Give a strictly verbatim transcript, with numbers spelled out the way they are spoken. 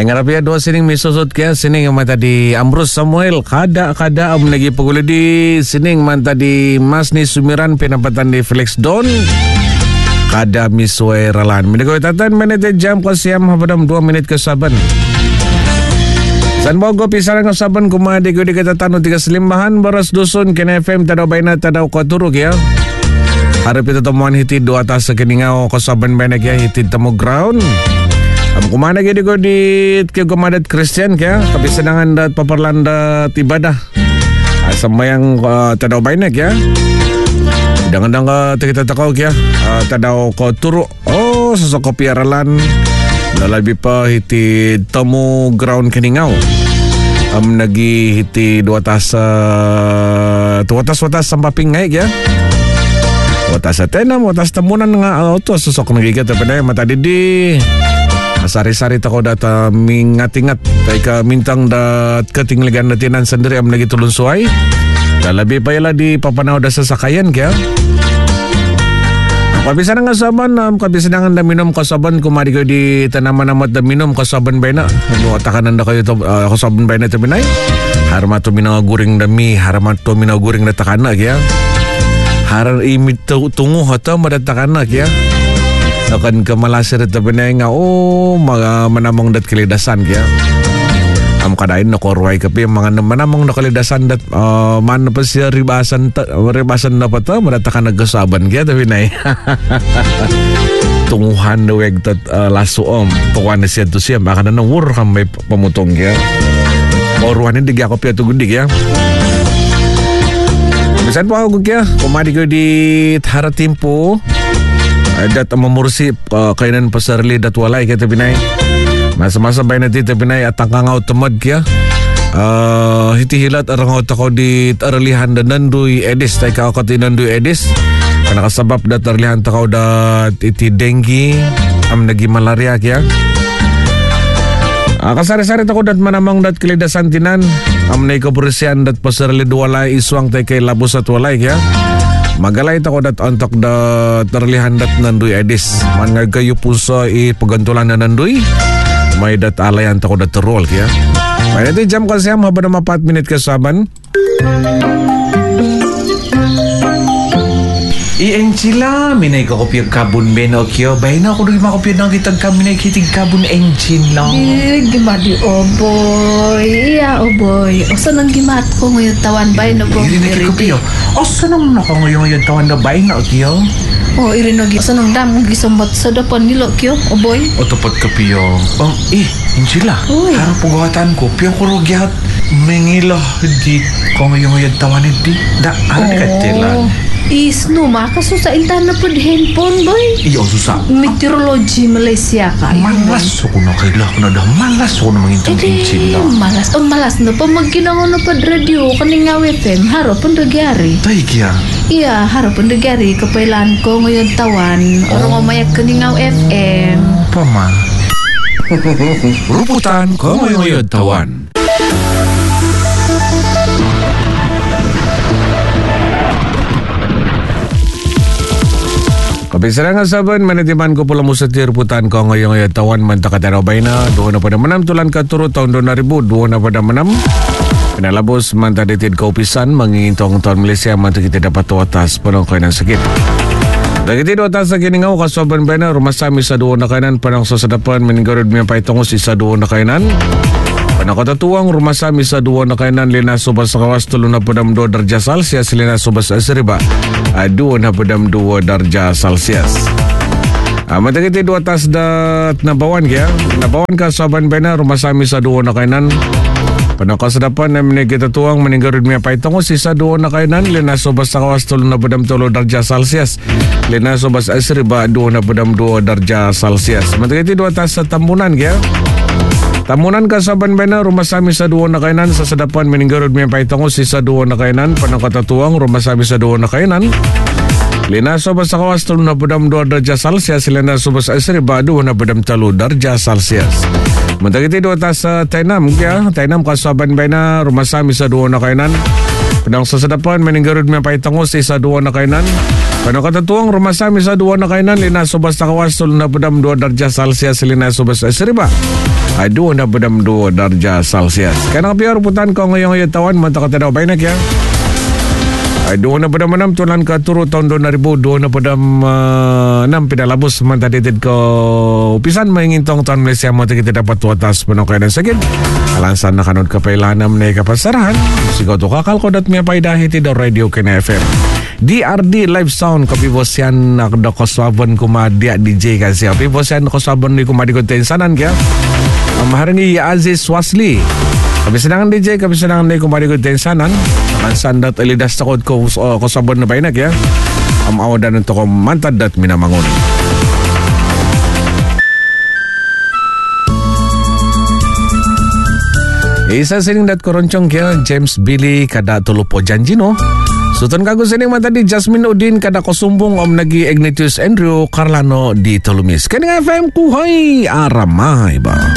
Ay nga rapi dua sining misusot kaya sining man tadi Ambrose Samuel kada-kada am lagi paguli di sining man tadi Masni Sumiran pinapatan di Felix Don kada misway ralan. Minagoy tatan menit jam ko siyam hapadam dua menit ke saban. San Bogo pisarang ke saban kumadi ko di katatan tiga selimbahan baras dusun kena F M tadaw bayna tadaw ko turuk ya. Harap ito temuan hitid dua atas sekeningau ko saban bayna kaya hitid temu ground. Am kumana gede ko di ke kumadat Christian kaya tapi senangan dat paparlanda ibadah. Sembayang uh, tadaw bayna kaya. Kadang-kadang uh, kita takaw kaya uh, tadaw ko turu. Oh sosok kopi aralan. Lalabi pa hiti temu ground keningau. Am nagi hiti dua atas uh, dua atas watas sampaping ngay kaya. Watas atenam watas temunan nga auto sosok nagi kita pada mata didi. Sari-sari tako data mingat-ingat tay ka mintang dat ketinggalan natinan sendiri am lagi tulun suai. Dan lebih payah di papanaw da sasakayan kaya. Kabisa nga saban, kabisa nga da minum kasaban kumari ko di tanaman amat da minum kasaban bayna. Ano atakanan da kayo to uh, kasaban bayna to binay. Harma to minaguring da mi, harma to minaguring da takana kaya. Harar imit tungo hata madatakana kaya. Akan kemalasir ito binay nga oh mga manamong dat kalidasan kaya am kadain na korway kapi mga manamong na kalidasan dat uh, man pa siya ribasan ta, ribasan na pa ta madatakan nagkasaban kaya ito binay tunguhan na weg tat uh, laso om tukuan na siya to siya baka na nang wurkam may pamutong kaya korwan hindi kaya kopi ito gundi kaya misan po ako kaya kumadi ko di haratimpo dat mamursi uh, kainan pasarli dat walay kita binay masa-masa bay na dito binay at ang kangaw tamad kaya uh, hiti-hilat arangaw tako di aralihan da nanduy edis tay kao kati nanduy edis kanakasabab dat aralihan tako dat iti dengue am nagi malaria kaya uh, kasari-sari tako dat manamang dat kilidasan tinan am na ikaburisian dat pasarli walay iswang tay kay labos at walay kaya magalay tako dat antok da terlihan dat nanduy edis man nga kayo puso i pagantulan na nanduy may dat alayan tako dat terol kaya may natin jam kasi am haba na mapat minit kasaban i-engine minay ka kopya kabun beno kyo bay na ako naging makopya ng kitang kaminay kiting kabun engine lang eh gimadi oh boy iya oh boy o saan ang gimat ko ngayon tawan bay na ko hindi na kikopya o saan ang naka ngayon tawan na bay na kyo o irinogi o saan ang dam gisombat sa dapan nilo kyo oh boy o tapat kapyo oh eh engine la harap pagawatan ko piyo ko rogyat mengila di ko ngayon ngayon tawan hindi da alakatilan is no makaso sa iltan na pod handphone boy iyo susah meteorology Malaysia ka malas ako na kaila ko na dah malas ako na mangintang engine lang malas oh malas na pa magkinango na pod radio kaning nga F M harap pun nagyari tay kya iya harap pun nagyari kapailan ko ngayon tawan oh. Or mamayag kaning nga F M pama ruputan ko ngayon tawan Kapisaran nga saban, manitiman ko pula mo sa tirputan ko ngayong ngayon tawan man takatarabay na doon na pada manam tulan katuro taon doon na ribu doon na pada manam pinalabos man taditid kaupisan mangingintong taon Malaysia man kita dapat tuwatas panong kayo ng sakit dagiti tuwatas sa kiningaw kasoban ba na rumasami sa doon na kayanan panong sasadapan maninggarod may paitongos isa doon na kayanan panakatatuang rumasami sa doon na kayanan linasobas sa kawas tulo na padam do darja Celsius linasobas sa asiriba Adu na padam dua darja Celsius. Ah, matagiti dua tas dat nabawan kaya. Nabawan ka saban bena rumah sami sa dua na kainan. Panakasadapan na minigita tuwang maninggarod miya paitong si sa dua na kainan. Linasobas sa kawas tulo na padam tulo darja Celsius. Linasobas asriba dua na padam dua darja Celsius. Matagiti dua tas sa tambunan kaya. Tamunan ka saban bena rumah sami sa duo na kainan sa sadapan mininggarod may paitong si sa duo na kainan panakatatuang rumah sami sa duo na kainan linaso ba sa kawas tulo na padam dua darja Celsius linaso ba sa asriba duo na padam talo darja Celsius matagiti dua tas sa tainam kaya tainam ka saban bena rumah sami sa duo na kainan padang sa sadapan mininggarod may paitong si sa duo na kainan Pano katatuang rumah sami sa dua na kainan lina subas takawasol na padam dua darjah Celsius lina subas seriba. Ay dua na padam dua darjah Celsius. Kaya nakapiya ruputan ko ngayong ayatawan manta katadaw bainak ya. Ay dua na padam enam tulan ka turu tahun dua ribu dua na padam uh, enam pinalabos manta ditid ko upisan mangintong tahun Malaysia mo kita dapat tuatas pano kainan sakit. Alansan na kanod kapailanam na ikapasarahan. Sigaw to kakal ko dat may paidahi ti daw radio kina F M. D R D Live Sound kapibosyan na koswabon kumadya D J kasi kapibosyan koswabon ni kumadi ko tensanan kaya maharangi Aziz Wasli kabisanangan D J kabisanangan ni kumadi ko tensanan kansan dat elidas takot ko koswabon na bainak ya am awadan untuk ko mantad dat minamangon. Isa sining dat koroncong kaya James Billy kada tulupo janji no. Sultan kago sining mata di Jasmine Udin kada kosumbong om nagi Ignatius Andrew Carlano di Tolumis. Kani F M kuhay aramay ba.